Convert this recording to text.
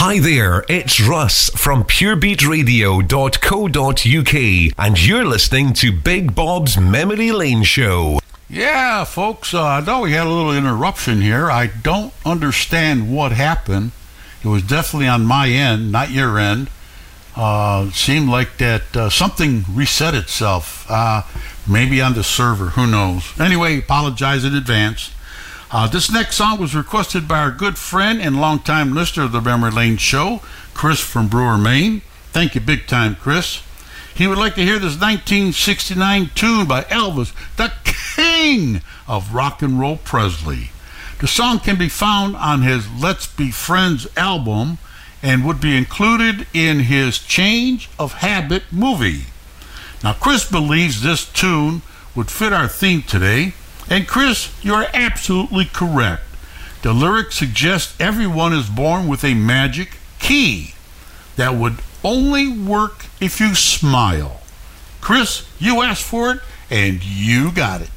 Hi there, it's Russ from purebeatradio.co.uk, and you're listening to Big Bob's Memory Lane Show. Yeah, folks, I know we had a little interruption here. I don't understand what happened. It was definitely on my end, not your end. Seemed like that something reset itself, maybe on the server, who knows. Anyway, apologize in advance. This next song was requested by our good friend and longtime listener of the Memory Lane Show, Chris from Brewer, Maine. Thank you big time, Chris. He would like to hear this 1969 tune by Elvis, the king of rock and roll Presley. The song can be found on his Let's Be Friends album and would be included in his Change of Habit movie. Now, Chris believes this tune would fit our theme today. And Chris, you're absolutely correct. The lyrics suggest everyone is born with a magic key that would only work if you smile. Chris, you asked for it, and you got it.